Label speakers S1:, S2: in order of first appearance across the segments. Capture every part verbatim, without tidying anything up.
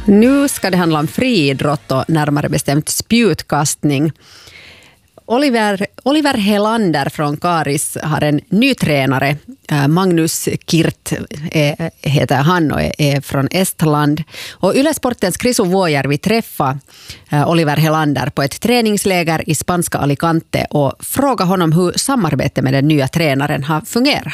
S1: Nu ska det handla om friidrott och närmare bestämt spjutkastning. Oliver, Oliver Helander från Karis har en ny tränare. Magnus Kirt är, heter han och är, är från Estland. Och Ylesportens Krisu Vuojärvi träffade Oliver Helander på ett träningsläger i spanska Alicante och frågade honom hur samarbetet med den nya tränaren har fungerat.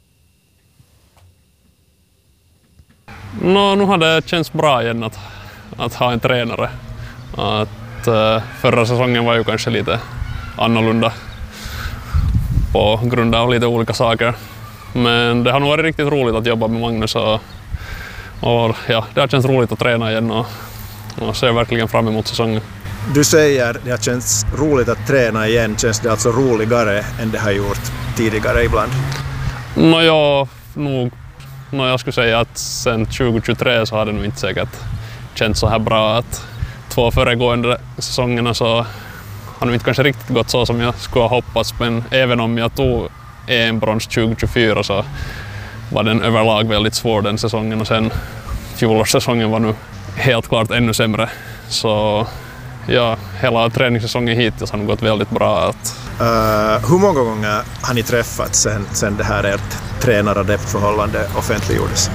S2: No, nu har det känts bra igen att, att ha en tränare. Att, uh, förra säsongen var ju kanske lite annorlunda på grund av lite olika saker. Men det har nog varit riktigt roligt att jobba med Magnus och, och ja, det har känts roligt att träna igen och, och ser verkligen fram emot säsongen.
S3: Du säger det har känts roligt att träna igen. Känns det alltså roligare än det har gjort tidigare ibland?
S2: No, ja, nog, no, jag skulle säga att sen tjugohundratjugotre så har det nog inte säkert känts så här bra. Att två föregående säsongerna så har det inte kanske riktigt gått så som jag skulle ha hoppats, men även om jag tog E M-brons tjugohundratjugofyra så var den överlag väldigt svår den säsongen, och sen fjolårssäsongen var nu helt klart ännu sämre. Så ja, hela träningssäsongen hittills har gått väldigt bra. Att...
S3: Uh, hur många gånger har ni träffats sen, sen det här ert tränar-adept-förhållande offentliggjordes?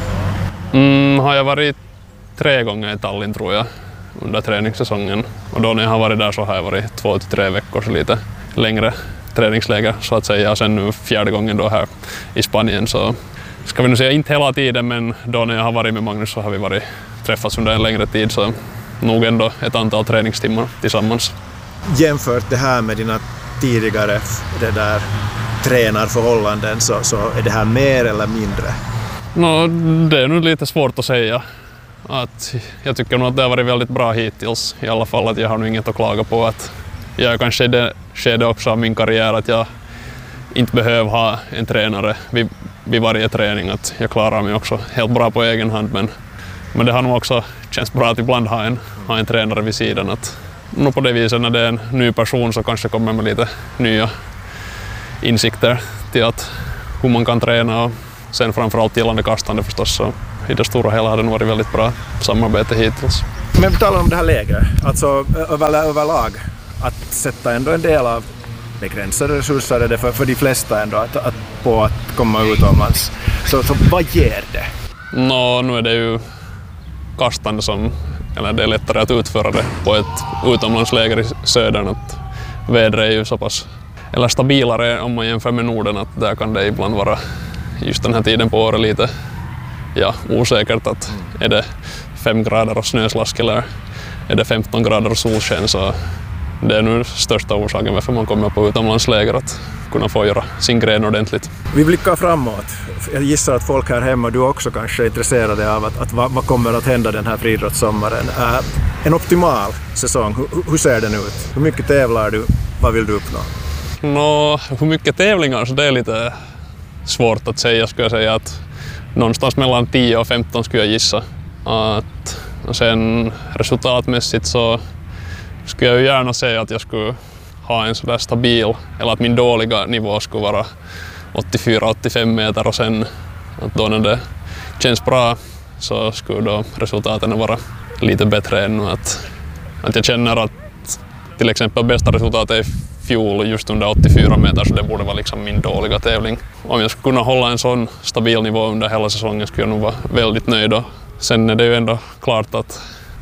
S2: Mm, har jag varit tre gånger i Tallinn tror jag under träningssäsongen, och då när jag har varit där så har jag varit två till tre veckor, så lite längre träningsläger så att säga, och sen nu fjärde gången då här i Spanien. Så ska vi nu säga inte hela tiden, men då när jag har varit med Magnus så har vi varit träffats under en längre tid, så nog ändå ett antal träningstimmar tillsammans.
S3: Jämfört det här med dina tidigare det där tränarförhållanden så, så är det här mer eller mindre?
S2: No, det är nog lite svårt att säga. Att jag tycker nog att det har varit väldigt bra hittills i alla fall, att jag har nog inget att klaga på. Att jag är kanske i det skede också av min karriär att jag inte behöver ha en tränare vid, vid varje träning, att jag klarar mig också helt bra på egen hand, men, men det har nog också känts bra att ibland ha en, ha en tränare vid sidan. Att, nog på det viset när det är en ny person så kanske kommer med lite nya insikter till att hur man kan träna, och sen framförallt gällande kastande förstås, så i det stora hela har det varit väldigt bra samarbete hittills.
S3: Men vi talar om det här lägret, alltså över, överlag, att sätta ändå en del av begränsade resurser är det för, för de flesta ändå att, att, på att komma utomlands. Så, så vad ger det?
S2: Nå, nu är det ju kastande som, eller det är lättare att utföra det på ett utomlandsläger i södern, att vädret är ju så pass, eller stabilare om man jämför med Norden, att där kan det ibland vara just den här tiden på året lite ja, osäkert, att är det fem grader och snöslask eller är det femton grader och solsken, så det är nu största orsaken varför man kommer på utomlandsläger, att kunna få göra sin gren ordentligt.
S3: Vi blickar framåt. Jag gissar att folk här hemma, du också kanske är intresserade av att, att vad, vad kommer att hända den här friidrottssommaren. Äh, en optimal säsong, hur, hur ser den ut? Hur mycket tävlar du? Vad vill du uppnå?
S2: Nå, hur mycket tävlingar, så det är lite svårt att säga, skulle jag säga att någonstans mellan tio och femton skulle jag gissa. Att, och sen resultatmässigt så skulle jag ju gärna säga att jag skulle ha en sådär stabil, eller att min dåliga nivå skulle vara åttiofyra åttiofem meter, och sen att då när det känns bra så skulle då resultaten vara lite bättre ännu. Att, att jag känner att till exempel bästa resultatet i fjol just under åttiofyra meter, så det borde vara liksom min dåliga tävling. Om jag skulle kunna hålla en sån stabil nivå under hela säsongen skulle jag nog vara väldigt nöjd. Och sen är det ju ändå klart att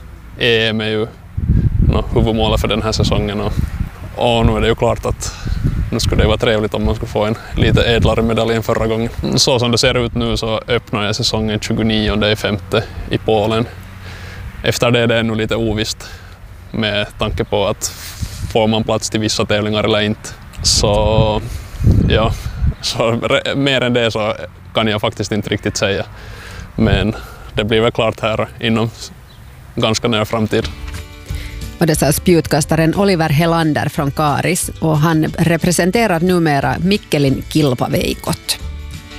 S2: E M är ju no, huvudmålet för den här säsongen, och, och nu är det ju klart att nu skulle det vara trevligt om man skulle få en lite ädlare medalj än förra gången. Så som det ser ut nu så öppnar jag säsongen tjugonionde i femte i Polen. Efter det är det ännu lite ovisst med tanke på att får man plats till vissa tävlingar eller inte. Så ja, så mer än det så kan jag faktiskt inte riktigt säga. Men det blir väl klart här inom ganska nära framtid.
S1: Och det sa spjutkastaren Oliver Helander från Karis, och han representerar numera Mikkelin kilpaveikot.